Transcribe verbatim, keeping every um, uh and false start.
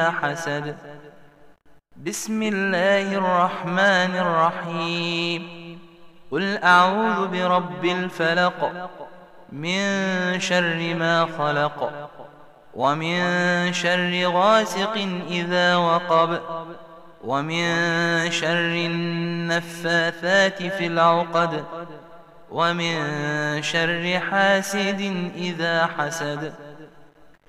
حسد. بسم الله الرحمن الرحيم. قل أعوذ برب الفلق من شر ما خلق ومن شر غاسق إذا وقب ومن شر النفاثات في العقد ومن شر حاسد إذا حسد.